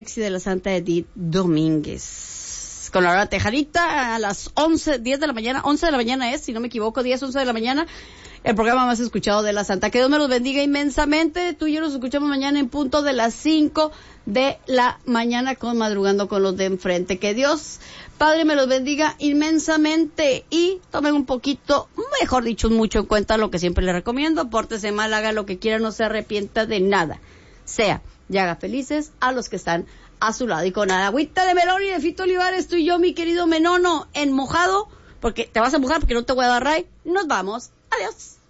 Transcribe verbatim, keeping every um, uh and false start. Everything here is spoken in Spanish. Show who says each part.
Speaker 1: de la Santa Edith Domínguez. Con la hora tejadita a las once, diez de la mañana, once de la mañana es, si no me equivoco, diez, once de la mañana, el programa más escuchado de la Santa. Que Dios me los bendiga inmensamente. Tú y yo nos escuchamos mañana en punto de las cinco de la mañana con Madrugando con los de enfrente. Que Dios, Padre, me los bendiga inmensamente y tomen un poquito, mejor dicho, mucho en cuenta lo que siempre les recomiendo. Pórtese mal, haga lo que quiera, no se arrepienta de nada. Sea, y haga felices a los que están a su lado. Y con agüita de melón y de Fito Olivares, tú y yo, mi querido Menono, en mojado, porque te vas a mojar porque no te voy a dar ray. Nos vamos. Adiós.